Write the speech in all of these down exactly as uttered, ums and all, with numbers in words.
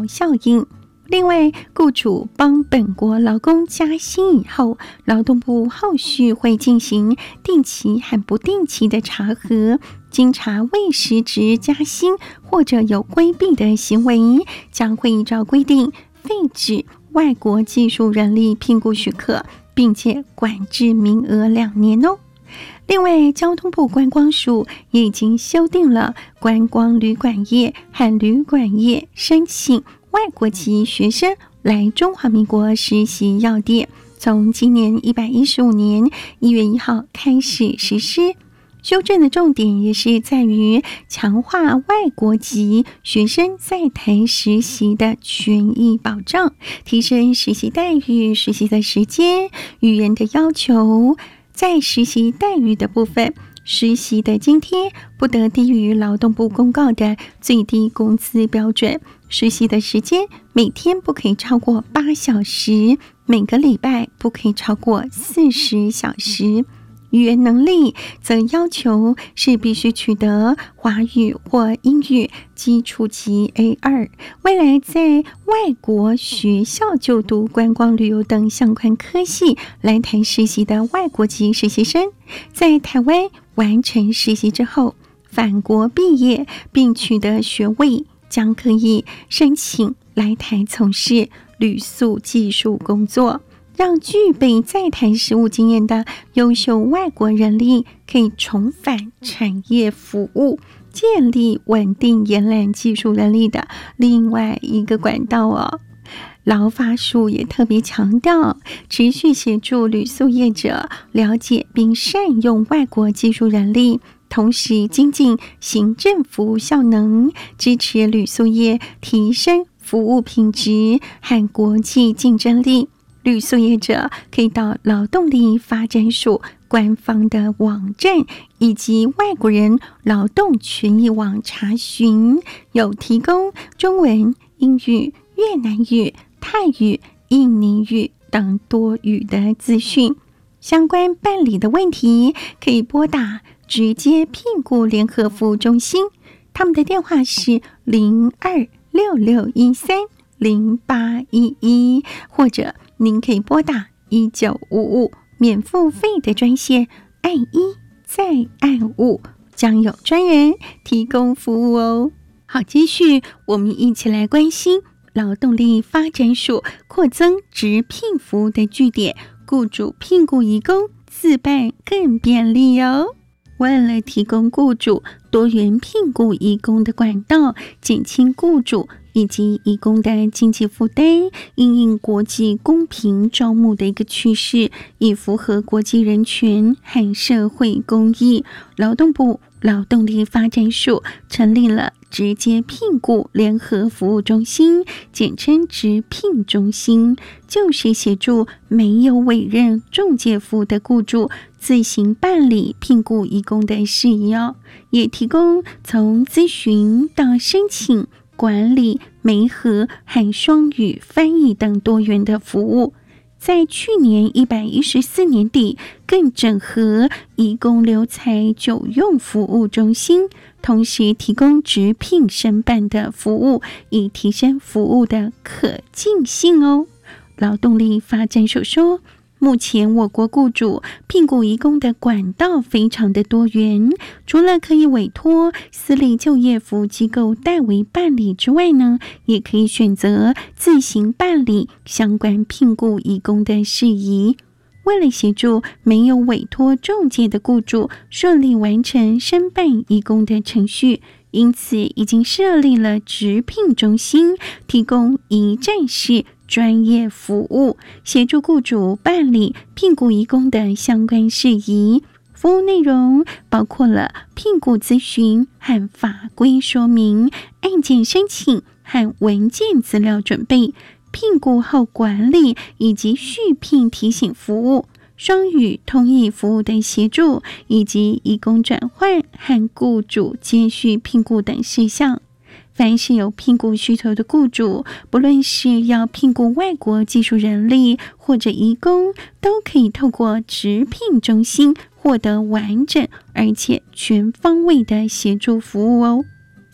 桥效应。另外，雇主帮本国劳工加薪以后，劳动部后续会进行定期和不定期的查核，经查未实质加薪或者有规避的行为，将会依照规定废止外国技术人力聘雇许可，并且管制名额两年哦。另外，交通部观光署也已经修订了观光旅馆业和旅馆业申请外国籍学生来中华民国实习要点，从今年一百一十五年一月一号开始实施。修正的重点也是在于强化外国籍学生在台实习的权益保障，提升实习待遇、实习的时间、语言的要求。在实习待遇的部分，实习的津贴不得低于劳动部公告的最低工资标准，实习的时间每天不可以超过八小时，每个礼拜不可以超过四十小时。语言能力则要求是必须取得华语或英语基础级 A 二， 未来在外国学校就读观光旅游等相关科系来台实习的外国籍实习生，在台湾完成实习之后返国毕业并取得学位，将可以申请来台从事旅宿技术工作，让具备在台实务经验的优秀外国人力可以重返产业服务，建立稳定延揽技术能力的另外一个管道哦。劳发署也特别强调，持续协助旅宿业者了解并善用外国技术人力，同时精进行政服务效能，支持旅宿业提升服务品质和国际竞争力。旅宿业者可以到劳动力发展署官方的网站以及外国人劳动权益网查询，有提供中文、英语、越南语、泰语、印尼语等多语的资讯。相关办理的问题可以拨打直接聘雇联合服务中心，他们的电话是零二六六一三零八一一，或者您可以拨打一九五五免付费的专线，按一再按五，将有专人提供服务哦。好，继续我们一起来关心劳动力发展署扩增职聘服务的据点，雇主聘雇移工自办更便利哦。为了提供雇主多元聘雇移工的管道，减轻雇主以及移工的经济负担，因应国际公平招募的一个趋势，以符合国际人权和社会公益，劳动部劳动力发展署成立了直接聘雇联合服务中心，简称直聘中心，就是协助没有委任仲介服务的雇主自行办理聘雇移工的事宜哦，也提供从咨询到申请、管理、媒合和双语翻译等多元的服务。在去年一百一十四年底，更整合移工留才久用服务中心，同时提供直聘申办的服务，以提升服务的可进性哦。劳动力发展署说，目前我国雇主聘雇移工的管道非常的多元，除了可以委托私立就业服务机构代为办理之外呢，也可以选择自行办理相关聘雇移工的事宜。为了协助没有委托仲介的雇主顺利完成申办移工的程序，因此已经设立了直聘中心，提供一站式专业服务，协助雇主办理聘雇移工的相关事宜。服务内容包括了聘雇咨询和法规说明、案件申请和文件资料准备、聘雇后管理以及续聘提醒服务、双语通译服务的协助，以及移工转换和雇主接续聘雇等事项。凡是有聘雇需求的雇主，不论是要聘雇外国技术人力或者移工，都可以透过直聘中心获得完整而且全方位的协助服务哦。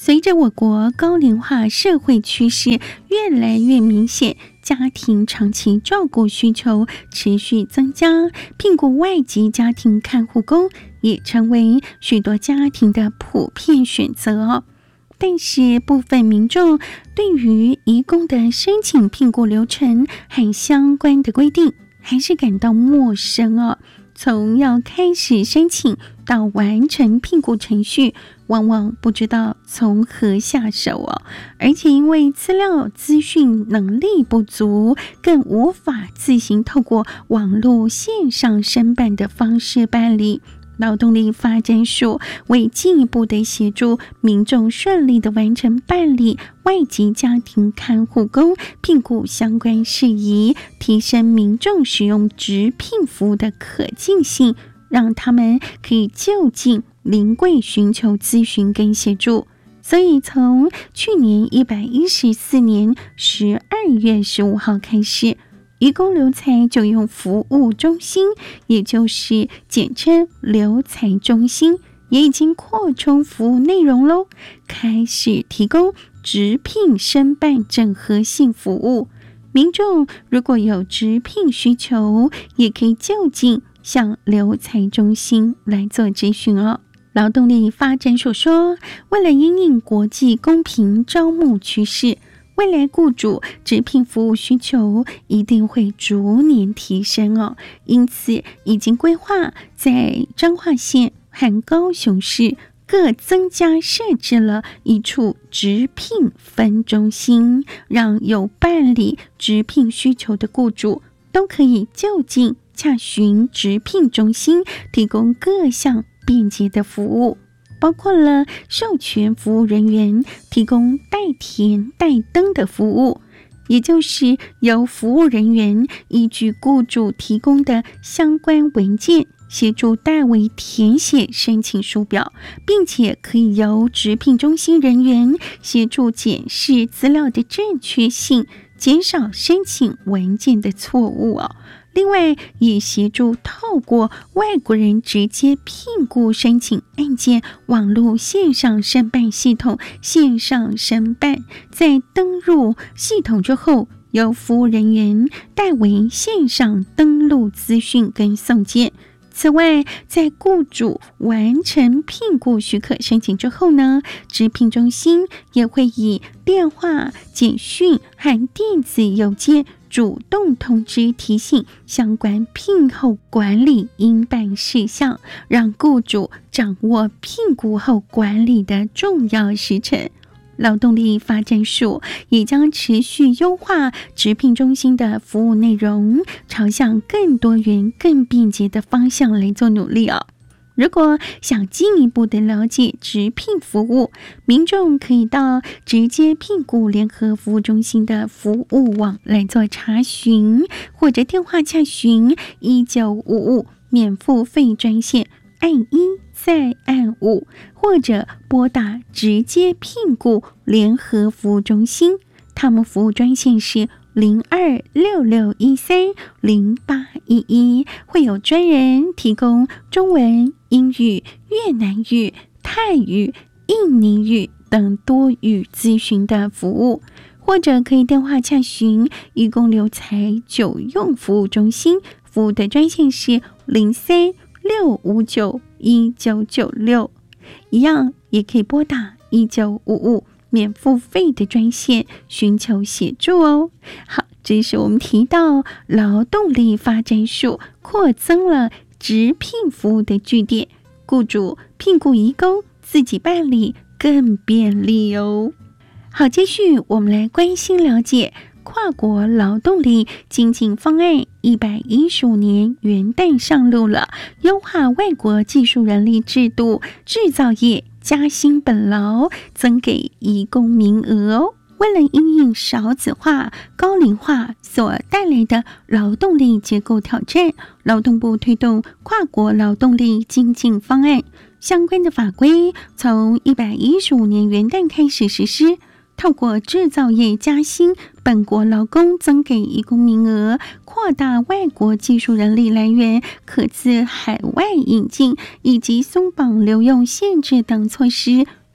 随着我国高龄化社会趋势越来越明显，家庭长期照顾需求持续增加，聘雇外籍家庭看护工也成为许多家庭的普遍选择。但是部分民众对于移工的申请聘雇流程和相关的规定还是感到陌生哦。从要开始申请到完成聘雇程序，往往不知道从何下手哦。而且因为资料资讯能力不足，更无法自行透过网络线上申办的方式办理。劳动力发展署为进一步的协助民众顺利的完成办理外籍家庭看护工聘雇相关事宜，提升民众使用职聘服务的可进性，让他们可以就近临柜寻求咨询跟协助。所以从去年一百一十四年十二月十五号开始，移工留才就用服务中心，也就是简称留才中心，也已经扩充服务内容咯，开始提供职聘申办整合性服务。民众如果有职聘需求，也可以就近向留才中心来做咨询哦。劳动力发展署说，为了因应国际公平招募趋势，未来雇主职聘服务需求一定会逐年提升哦，因此已经规划在彰化县和高雄市各增加设置了一处职聘分中心，让有办理职聘需求的雇主都可以就近洽询职聘中心，提供各项便捷的服务，包括了授权服务人员提供代填代登的服务，也就是由服务人员依据雇主提供的相关文件，协助代为填写申请书表，并且可以由职聘中心人员协助检视资料的正确性，减少申请文件的错误哦。另外，也协助透过外国人直接聘雇申请案件网络线上申办系统线上申办，在登入系统之后，由服务人员代为线上登录资讯跟送件。此外，在雇主完成聘雇许可申请之后呢，职聘中心也会以电话、简讯和电子邮件主动通知提醒相关聘后管理应办事项，让雇主掌握聘雇后管理的重要时程。劳动力发展署也将持续优化职聘中心的服务内容，朝向更多元、更便捷的方向来做努力哦。如果想进一步的了解职聘服务，民众可以到直接聘雇联合服务中心的服务网来做查询，或者电话洽询一九五五免付费专线，按一再按五，或者拨打直接聘雇联合服务中心，他们服务专线是零二六六一三零八一一，会有专人提供中文、英语、越南语、泰语、印尼语等多语咨询的服务，或者可以电话洽询移工留才久用服务中心，服务的专线是零三六五九一九九六，一样也可以拨打一九五五免付费的专线寻求协助哦。好，这是我们提到劳动力发展署扩增了职聘服务的据点，雇主聘雇移工自己办理更便利哦。好，继续我们来关心了解跨国劳动力精进方案一百一十五年元旦上路了，优化外国技术人力制度，制造业加薪本劳，增给移工名额哦。为了因应少子化、高龄化所带来的劳动力结构挑战，劳动部推动跨国劳动力精进方案，相关的法规从一百一十五年元旦开始实施。透过制造业加薪，本国劳工增给移工名额，扩大外国技术人力来源，可自海外引进，以及松绑留用限制等措施，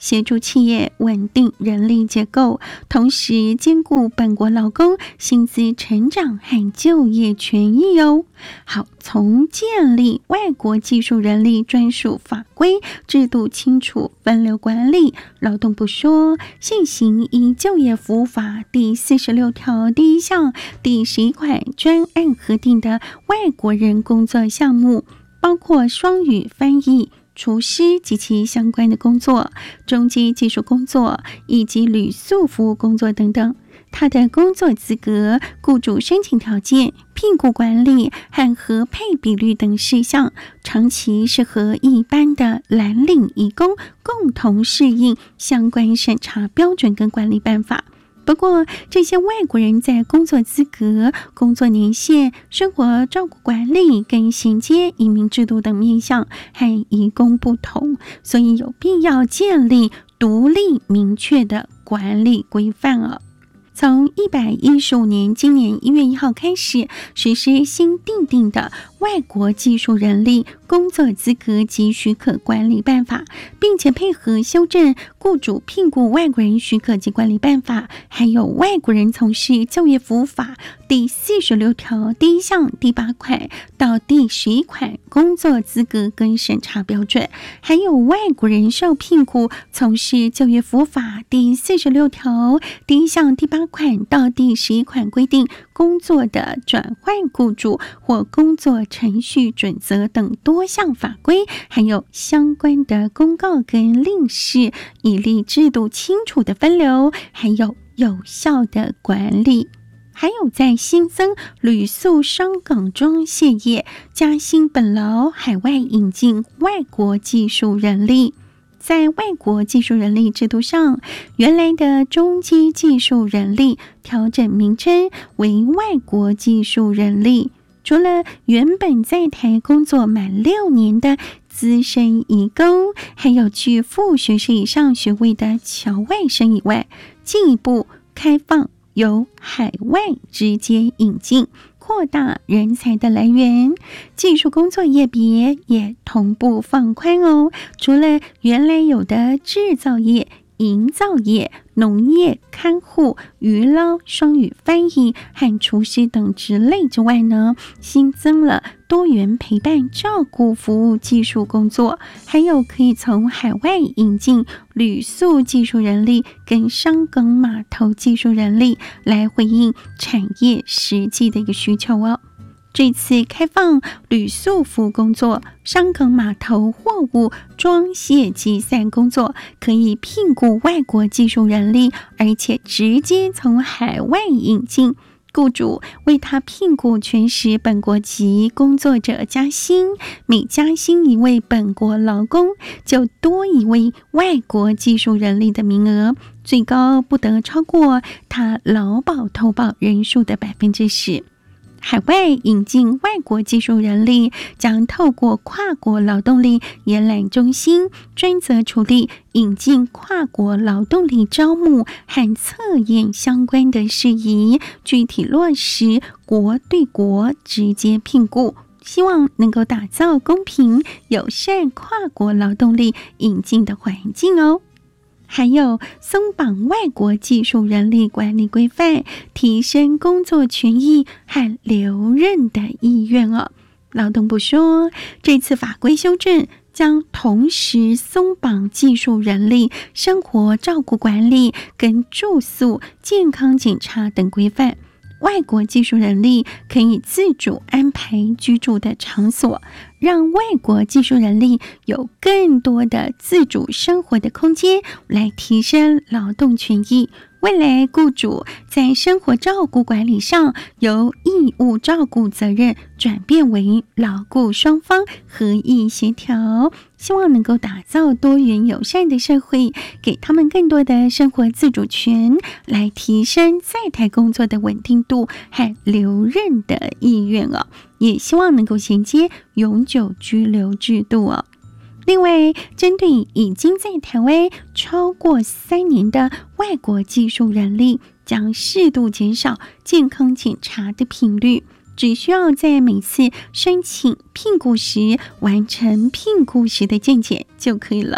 协助企业稳定人力结构，同时兼顾本国劳工薪资成长和就业权益哦。好，从建立外国技术人力专属法规制度清楚分流管理，劳动部说，现行依就业服务法第四十六条第一项第十一款专案核定的外国人工作项目，包括双语翻译、厨师及其相关的工作、中级技术工作以及旅宿服务工作等等。他的工作资格、雇主申请条件、聘雇管理和合配比率等事项，长期是和一般的蓝领移工共同适应相关审查标准跟管理办法。不过，这些外国人在工作资格、工作年限、生活照顾管理跟衔接移民制度等面向和移工不同，所以有必要建立独立明确的管理规范了。从一百一十五年今年一月一号开始实施新订定的外国技术人力工作资格及许可管理办法，并且配合修正雇主聘雇外国人许可及管理办法，还有外国人从事就业服务法第四十六条第一项第八款到第十一款工作资格跟审查标准，还有外国人受聘雇从事就业服务法第四十六条第一项第八款到第十一款规定工作的转换雇主或工作程序准则等多项法规，还有相关的公告跟令示，以利制度清楚的分流，还有有效的管理。还有在新增旅宿商港装卸业、加薪本劳、海外引进外国技术人力。在外国技术人力制度上，原来的中基技术人力调整名称为外国技术人力。除了原本在台工作满六年的资深移工，还有具副学士以上学位的侨外生以外，进一步开放由海外直接引进，扩大人才的来源，技术工作业别也同步放宽哦。除了原来有的制造业、营造业、农业、看护、渔捞、双语翻译和厨师等职类之外呢，新增了多元陪伴照顾服务技术工作，还有可以从海外引进旅宿技术人力跟商港码头技术人力，来回应产业实际的一个需求哦。这次开放旅宿服务工作、商港码头货物装卸集散工作，可以聘雇外国技术人力，而且直接从海外引进。雇主为他聘雇全时本国籍工作者加薪，每加薪一位本国劳工，就多一位外国技术人力的名额，最高不得超过他劳保投保人数的百分之十。海外引进外国技术人力将透过跨国劳动力延揽中心，专责处理引进跨国劳动力招募和测验相关的事宜，具体落实国对国直接聘雇，希望能够打造公平友善跨国劳动力引进的环境哦。还有松绑外国技术人力管理规范，提升工作权益和留任的意愿哦。劳动部说，这次法规修正将同时松绑技术人力生活照顾管理跟住宿健康检查等规范，外国技术人力可以自主安排居住的场所，让外国技术人力有更多的自主生活的空间，来提升劳动权益。未来雇主在生活照顾管理上，由义务照顾责任转变为劳雇双方合意协调，希望能够打造多元友善的社会，给他们更多的生活自主权，来提升在台工作的稳定度和留任的意愿哦。也希望能够衔接永久居留制度哦。另外，针对已经在台湾超过三年的外国技术人力，将适度减少健康检查的频率，只需要在每次申请聘雇时完成聘雇时的健检就可以了。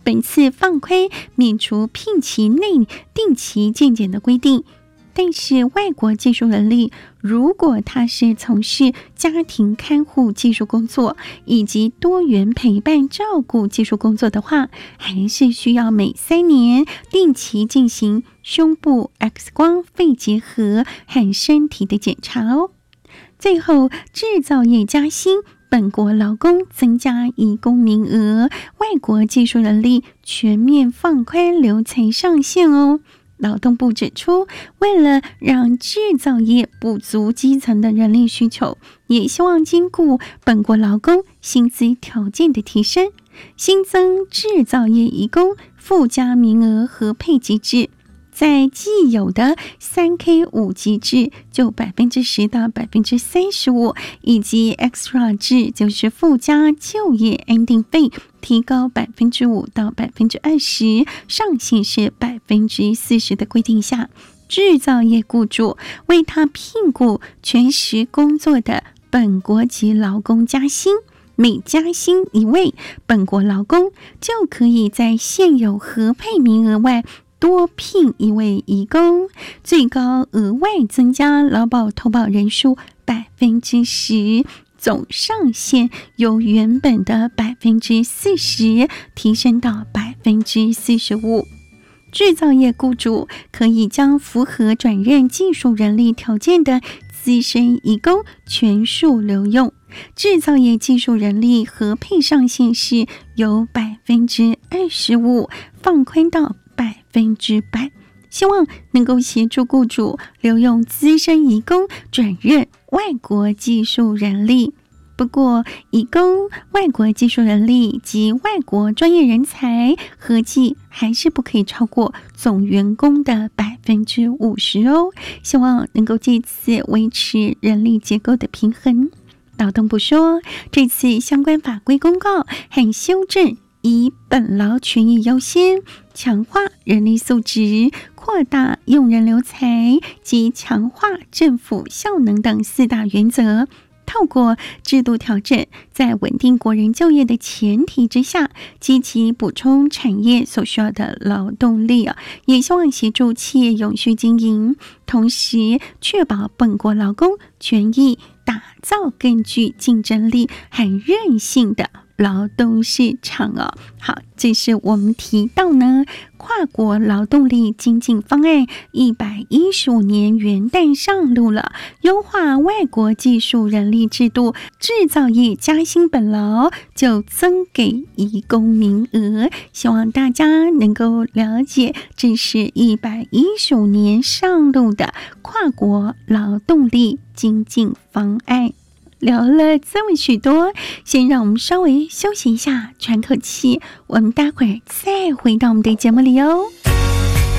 本次放宽免除聘期内定期健检的规定，但是外国技术人力如果他是从事家庭看护技术工作以及多元陪伴照顾技术工作的话，还是需要每三年定期进行胸部 X 光肺结核和身体的检查哦。最后，制造业加薪，本国劳工增加移工名额，外国技术人力全面放宽留才上限哦。劳动部指出，为了让制造业补足基层的人力需求，也希望兼顾本国劳工薪资条件的提升，新增制造业移工附加名额合配机制，在既有的三 K 五级制就百分之十到百分之三十五，以及 Extra 制就是附加就业安定费，提高百分之五到百分之二十，上限是百分之四十的规定下，制造业雇主为他聘雇全时工作的本国籍劳工加薪。每加薪一位本国劳工，就可以在现有合配名额外多聘一位移工，最高额外增加劳保投保人数百分之十，总上限由原本的百分之四十提升到百分之四十五。制造业雇主可以将符合转任技术人力条件的资深移工全数留用。制造业技术人力合配上限是由百分之二十五放宽到百分之百，希望能够协助雇主留用资深移工转任外国技术人力。不过，移工、外国技术人力及外国专业人才合计还是不可以超过总员工的百分之五十哦。希望能够借此维持人力结构的平衡。劳动部说，这次相关法规公告和修正以本劳权益优先，强化人力素质，扩大用人留才及强化政府效能等四大原则，透过制度调整，在稳定国人就业的前提之下，积极补充产业所需要的劳动力啊，也希望协助企业永续经营，同时确保本国劳工权益，打造更具竞争力和韧性的劳动市场哦。好，这是我们提到呢跨国劳动力精进方案一百一十五年元旦上路了，优化外国技术人力制度，制造业加薪本劳就增给移工名额，希望大家能够了解，这是一百一十五年上路的跨国劳动力精进方案。聊了这么许多，先让我们稍微休息一下，喘口气，我们待会儿再回到我们的节目里哦。